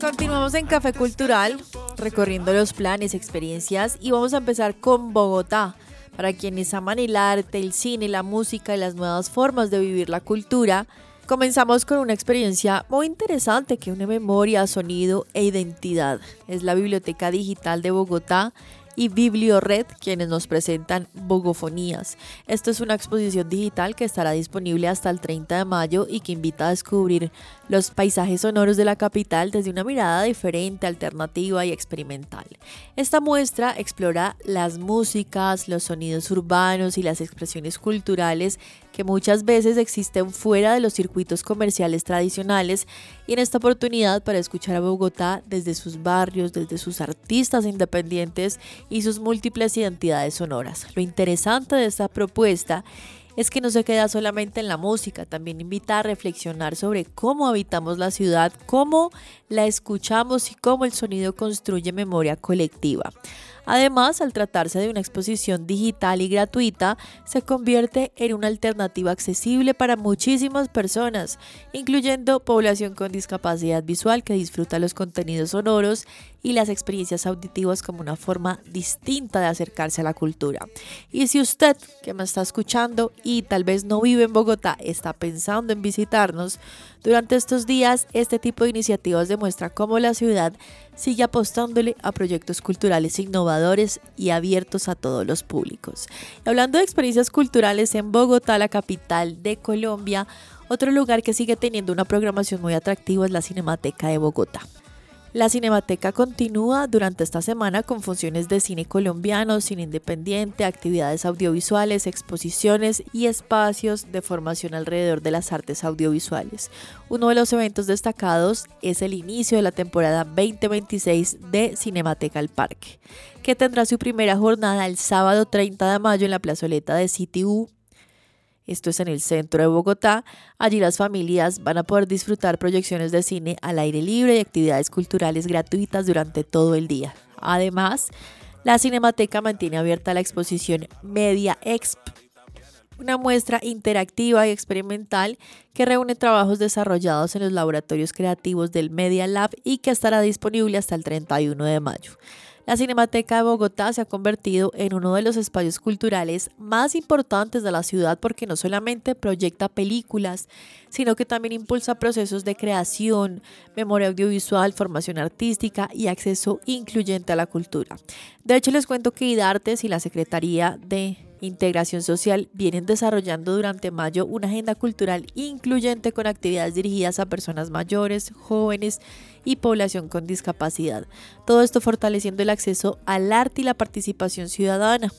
Continuamos en Café Cultural, recorriendo los planes, experiencias y vamos a empezar con Bogotá. Para quienes aman el arte, el cine, la música y las nuevas formas de vivir la cultura, comenzamos con una experiencia muy interesante que une memoria, sonido e identidad. Es la Biblioteca Digital de Bogotá y Bibliored quienes nos presentan Bogofonías. Esto es una exposición digital que estará disponible hasta el 30 de mayo y que invita a descubrir los paisajes sonoros de la capital desde una mirada diferente, alternativa y experimental. Esta muestra explora las músicas, los sonidos urbanos y las expresiones culturales que muchas veces existen fuera de los circuitos comerciales tradicionales, y en esta oportunidad para escuchar a Bogotá desde sus barrios, desde sus artistas independientes y sus múltiples identidades sonoras. Lo interesante de esta propuesta es que no se queda solamente en la música, también invita a reflexionar sobre cómo habitamos la ciudad, cómo la escuchamos y cómo el sonido construye memoria colectiva. Además, al tratarse de una exposición digital y gratuita, se convierte en una alternativa accesible para muchísimas personas, incluyendo población con discapacidad visual que disfruta los contenidos sonoros y las experiencias auditivas como una forma distinta de acercarse a la cultura. Y si usted, que me está escuchando y tal vez no vive en Bogotá, está pensando en visitarnos, durante estos días este tipo de iniciativas demuestra cómo la ciudad sigue apostándole a proyectos culturales innovadores y abiertos a todos los públicos. Y hablando de experiencias culturales en Bogotá, la capital de Colombia, otro lugar que sigue teniendo una programación muy atractiva es la Cinemateca de Bogotá. La Cinemateca continúa durante esta semana con funciones de cine colombiano, cine independiente, actividades audiovisuales, exposiciones y espacios de formación alrededor de las artes audiovisuales. Uno de los eventos destacados es el inicio de la temporada 2026 de Cinemateca al Parque, que tendrá su primera jornada el sábado 30 de mayo en la plazoleta de City U. Esto es en el centro de Bogotá. Allí las familias van a poder disfrutar proyecciones de cine al aire libre y actividades culturales gratuitas durante todo el día. Además, la Cinemateca mantiene abierta la exposición Media Exp, una muestra interactiva y experimental que reúne trabajos desarrollados en los laboratorios creativos del Media Lab y que estará disponible hasta el 31 de mayo. La Cinemateca de Bogotá se ha convertido en uno de los espacios culturales más importantes de la ciudad porque no solamente proyecta películas, sino que también impulsa procesos de creación, memoria audiovisual, formación artística y acceso incluyente a la cultura. De hecho, les cuento que IDARTES y la Secretaría de Integración Social vienen desarrollando durante mayo una agenda cultural incluyente con actividades dirigidas a personas mayores, jóvenes y población con discapacidad. Todo esto fortaleciendo el acceso al arte y la participación ciudadana.